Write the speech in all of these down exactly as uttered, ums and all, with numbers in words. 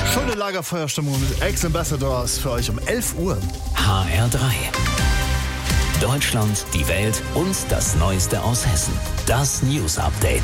Schöne Lagerfeuerstimmung mit Ex-Ambassadors für euch um elf Uhr. H R drei. Deutschland, die Welt und das Neueste aus Hessen. Das News Update.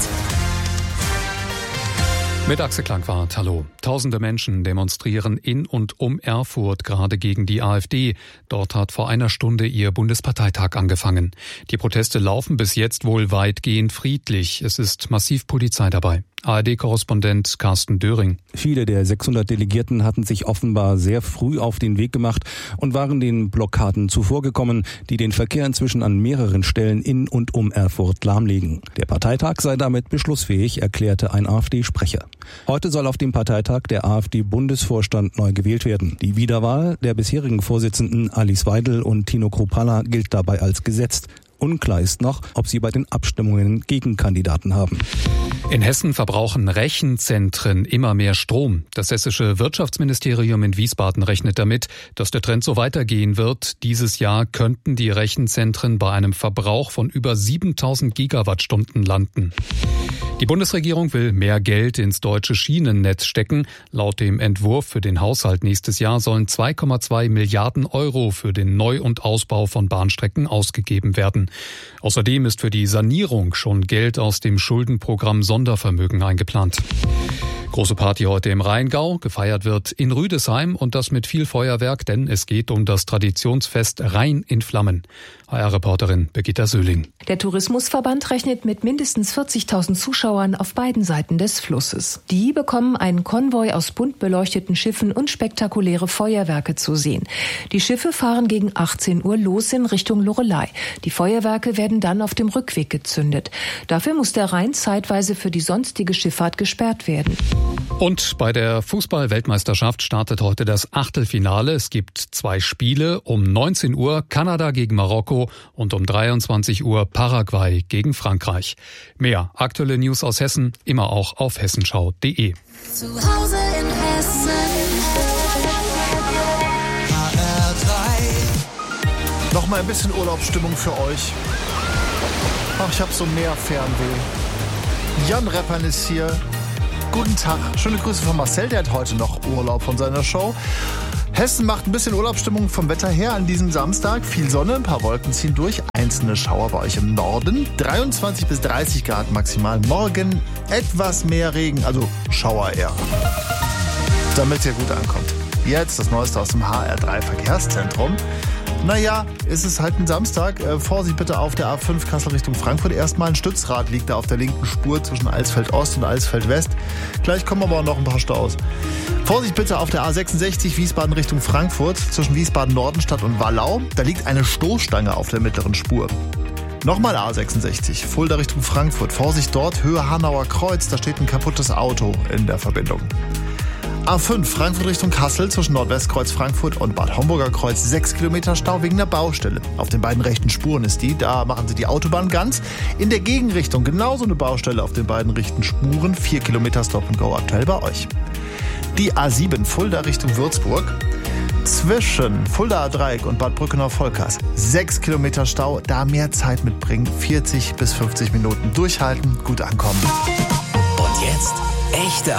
Mit Axel Klangwart, hallo. Tausende Menschen demonstrieren in und um Erfurt gerade gegen die AfD. Dort hat vor einer Stunde ihr Bundesparteitag angefangen. Die Proteste laufen bis jetzt wohl weitgehend friedlich. Es ist massiv Polizei dabei. A R D-Korrespondent Carsten Döring. Viele der sechshundert Delegierten hatten sich offenbar sehr früh auf den Weg gemacht und waren den Blockaden zuvorgekommen, die den Verkehr inzwischen an mehreren Stellen in und um Erfurt lahmlegen. Der Parteitag sei damit beschlussfähig, erklärte ein AfD-Sprecher. Heute soll auf dem Parteitag der AfD-Bundesvorstand neu gewählt werden. Die Wiederwahl der bisherigen Vorsitzenden Alice Weidel und Tino Kruppalla gilt dabei als gesetzt. Unklar ist noch, ob sie bei den Abstimmungen Gegenkandidaten haben. In Hessen verbrauchen Rechenzentren immer mehr Strom. Das hessische Wirtschaftsministerium in Wiesbaden rechnet damit, dass der Trend so weitergehen wird. Dieses Jahr könnten die Rechenzentren bei einem Verbrauch von über siebentausend Gigawattstunden landen. Die Bundesregierung will mehr Geld ins deutsche Schienennetz stecken. Laut dem Entwurf für den Haushalt nächstes Jahr sollen zwei Komma zwei Milliarden Euro für den Neu- und Ausbau von Bahnstrecken ausgegeben werden. Außerdem ist für die Sanierung schon Geld aus dem Schuldenprogramm Sondervermögen eingeplant. Große Party heute im Rheingau. Gefeiert wird in Rüdesheim und das mit viel Feuerwerk, denn es geht um das Traditionsfest Rhein in Flammen. H R-Reporterin Birgitta Söhling. Der Tourismusverband rechnet mit mindestens vierzigtausend Zuschauern auf beiden Seiten des Flusses. Die bekommen einen Konvoi aus bunt beleuchteten Schiffen und spektakuläre Feuerwerke zu sehen. Die Schiffe fahren gegen achtzehn Uhr los in Richtung Loreley. Die Feuerwerke werden dann auf dem Rückweg gezündet. Dafür muss der Rhein zeitweise für die sonstige Schifffahrt gesperrt werden. Und bei der Fußball-Weltmeisterschaft startet heute das Achtelfinale. Es gibt zwei Spiele. Um neunzehn Uhr Kanada gegen Marokko und um dreiundzwanzig Uhr Paraguay gegen Frankreich. Mehr aktuelle News aus Hessen immer auch auf hessenschau punkt de. Zu Hause in Hessen. H R drei. Noch mal ein bisschen Urlaubsstimmung für euch. Ach, ich hab so mehr Fernweh. Jan Reppern ist hier. Guten Tag. Schöne Grüße von Marcel, der hat heute noch Urlaub von seiner Show. Hessen macht ein bisschen Urlaubsstimmung vom Wetter her an diesem Samstag. Viel Sonne, ein paar Wolken ziehen durch. Einzelne Schauer bei euch im Norden. dreiundzwanzig bis dreißig Grad maximal. Morgen etwas mehr Regen, also Schauer eher. Damit ihr gut ankommt. Jetzt das Neueste aus dem H R drei Verkehrszentrum. Naja, ist es halt ein Samstag. Äh, Vorsicht bitte auf der A fünf Kassel Richtung Frankfurt. Erstmal ein Stützrad liegt da auf der linken Spur zwischen Alsfeld Ost und Alsfeld West. Gleich kommen aber auch noch ein paar Staus. Vorsicht bitte auf der A sechsundsechzig Wiesbaden Richtung Frankfurt zwischen Wiesbaden Nordenstadt und Wallau. Da liegt eine Stoßstange auf der mittleren Spur. Nochmal A sechsundsechzig, Fulda Richtung Frankfurt. Vorsicht dort, Höhe Hanauer Kreuz. Da steht ein kaputtes Auto in der Verbindung. A fünf Frankfurt Richtung Kassel zwischen Nordwestkreuz Frankfurt und Bad Homburger Kreuz sechs Kilometer Stau wegen der Baustelle. Auf den beiden rechten Spuren ist die, da machen sie die Autobahn ganz. In der Gegenrichtung genauso eine Baustelle auf den beiden rechten Spuren, vier Kilometer Stop and Go aktuell bei euch. Die A sieben Fulda Richtung Würzburg. Zwischen Fuldaer Dreieck und Bad Brückenau-Volkers sechs Kilometer Stau, da mehr Zeit mitbringen, vierzig bis fünfzig Minuten durchhalten, gut ankommen. Und jetzt echte